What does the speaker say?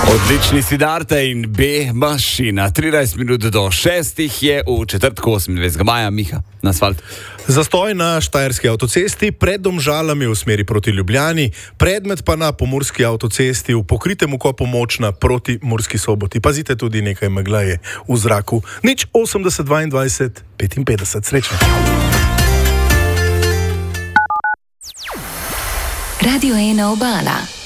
Odlični Siddharta in B mašina. 13 minut do 6 je v četrtku 28. maja, Miha, na asfalt. Zastoj na štajerski avtocesti pred Domžalami v smeri proti Ljubljani, predmet pa na pomurski avtocesti v pokritem ukopu Močna proti Murski Soboti. Pazite, tudi nekaj megla je v zraku. 80 22 55. Srečno. Radio 1 Obala.